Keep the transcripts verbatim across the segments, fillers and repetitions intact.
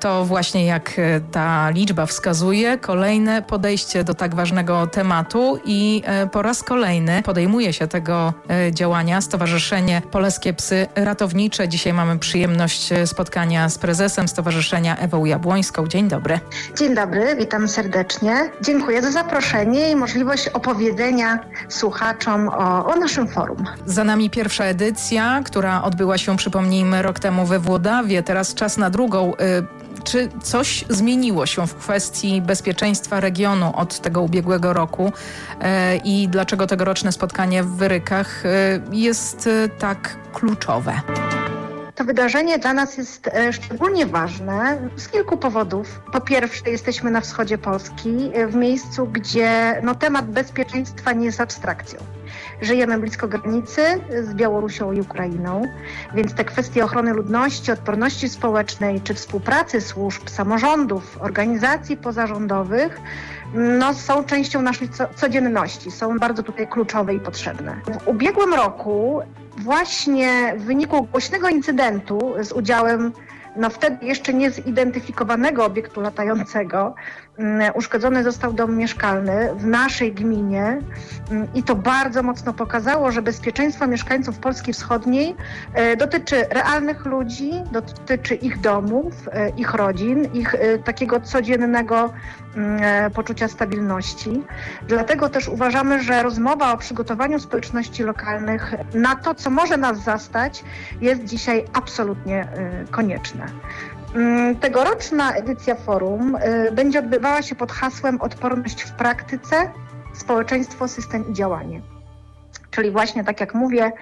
To właśnie, jak ta liczba wskazuje, kolejne podejście do tak ważnego tematu i po raz kolejny podejmuje się tego działania Stowarzyszenie Polskie Psy Ratownicze. Dzisiaj mamy przyjemność spotkania z prezesem Stowarzyszenia Ewą Jabłońską. Dzień dobry. Dzień dobry, witam serdecznie. Dziękuję za zaproszenie i możliwość opowiedzenia słuchaczom o, o naszym forum. Za nami pierwsza edycja, która odbyła się, przypomnijmy, rok temu we Włodawie. Teraz czas na drugą. Czy coś zmieniło się w kwestii bezpieczeństwa regionu od tego ubiegłego roku i dlaczego tegoroczne spotkanie w Wyrykach jest tak kluczowe? To wydarzenie dla nas jest szczególnie ważne z kilku powodów. Po pierwsze, jesteśmy na wschodzie Polski, w miejscu, gdzie no, temat bezpieczeństwa nie jest abstrakcją. Żyjemy blisko granicy z Białorusią i Ukrainą, więc te kwestie ochrony ludności, odporności społecznej czy współpracy służb, samorządów, organizacji pozarządowych no, są częścią naszej co- codzienności, są bardzo tutaj kluczowe i potrzebne. W ubiegłym roku właśnie w wyniku głośnego incydentu z udziałem no wtedy jeszcze niezidentyfikowanego obiektu latającego uszkodzony został dom mieszkalny w naszej gminie i to bardzo mocno pokazało, że bezpieczeństwo mieszkańców Polski Wschodniej dotyczy realnych ludzi, dotyczy ich domów, ich rodzin, ich takiego codziennego poczucia stabilności. Dlatego też uważamy, że rozmowa o przygotowaniu społeczności lokalnych na to, co może nas zastać, jest dzisiaj absolutnie konieczna. Tegoroczna edycja forum będzie odbywała się pod hasłem Odporność w praktyce, społeczeństwo, system i działanie. Czyli właśnie tak jak mówię,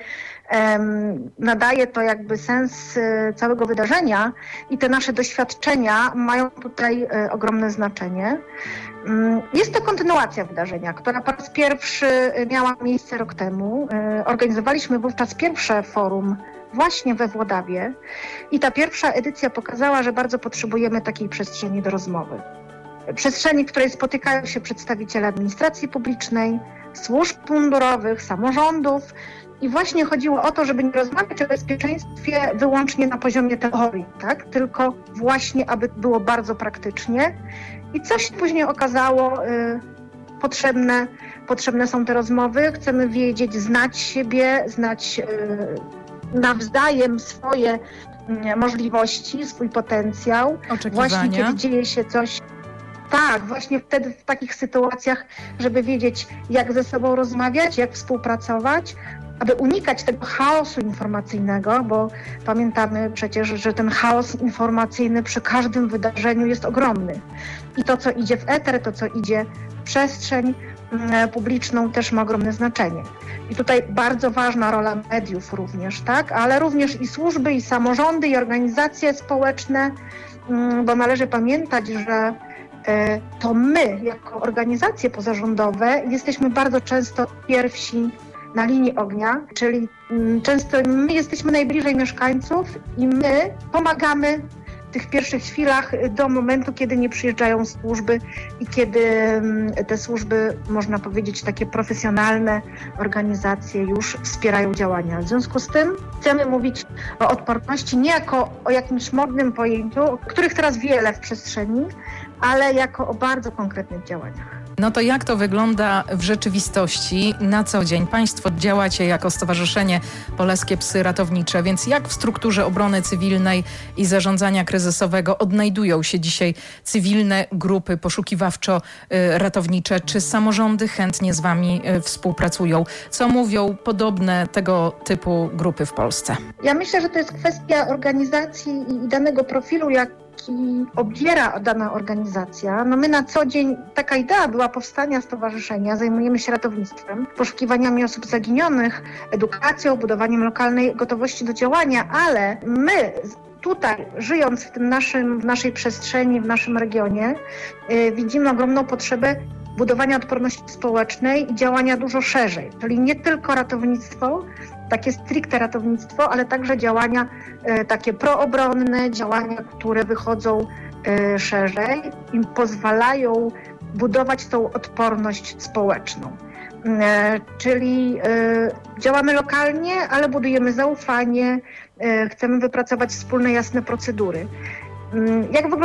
nadaje to jakby sens całego wydarzenia i te nasze doświadczenia mają tutaj ogromne znaczenie. Jest to kontynuacja wydarzenia, która po raz pierwszy miała miejsce rok temu. Organizowaliśmy wówczas pierwsze forum właśnie we Włodawie i ta pierwsza edycja pokazała, że bardzo potrzebujemy takiej przestrzeni do rozmowy. Przestrzeni, w której spotykają się przedstawiciele administracji publicznej, służb mundurowych, samorządów i właśnie chodziło o to, żeby nie rozmawiać o bezpieczeństwie wyłącznie na poziomie teorii, tak? Tylko właśnie, aby było bardzo praktycznie i co się później okazało y, potrzebne, potrzebne są te rozmowy, chcemy wiedzieć, znać siebie, znać y, nawzajem swoje możliwości, swój potencjał. Oczekiwania. Właśnie kiedy dzieje się coś, tak, właśnie wtedy w takich sytuacjach, żeby wiedzieć, jak ze sobą rozmawiać, jak współpracować, aby unikać tego chaosu informacyjnego, bo pamiętamy przecież, że ten chaos informacyjny przy każdym wydarzeniu jest ogromny. I to, co idzie w eter, to, co idzie w przestrzeń publiczną, też ma ogromne znaczenie. I tutaj bardzo ważna rola mediów również, tak? Ale również i służby, i samorządy, i organizacje społeczne, bo należy pamiętać, że to my, jako organizacje pozarządowe, jesteśmy bardzo często pierwsi na linii ognia, czyli często my jesteśmy najbliżej mieszkańców i my pomagamy w tych pierwszych chwilach do momentu, kiedy nie przyjeżdżają służby i kiedy te służby, można powiedzieć, takie profesjonalne organizacje już wspierają działania. W związku z tym chcemy mówić o odporności nie jako o jakimś modnym pojęciu, których teraz wiele w przestrzeni, ale jako o bardzo konkretnych działaniach. No to jak to wygląda w rzeczywistości na co dzień? Państwo działacie jako Stowarzyszenie Polskie Psy Ratownicze, więc jak w strukturze obrony cywilnej i zarządzania kryzysowego odnajdują się dzisiaj cywilne grupy poszukiwawczo-ratownicze? Czy samorządy chętnie z wami współpracują? Co mówią podobne tego typu grupy w Polsce? Ja myślę, że to jest kwestia organizacji i danego profilu, jak i obiera dana organizacja. No my na co dzień, taka idea była powstania stowarzyszenia, zajmujemy się ratownictwem, poszukiwaniami osób zaginionych, edukacją, budowaniem lokalnej gotowości do działania, ale my tutaj, żyjąc w tym naszym, w naszej przestrzeni, w naszym regionie, yy, widzimy ogromną potrzebę budowania odporności społecznej i działania dużo szerzej, czyli nie tylko ratownictwo, takie stricte ratownictwo, ale także działania e, takie proobronne, działania, które wychodzą e, szerzej i pozwalają budować tą odporność społeczną. E, czyli e, działamy lokalnie, ale budujemy zaufanie, e, chcemy wypracować wspólne, jasne procedury. E, jak wygląda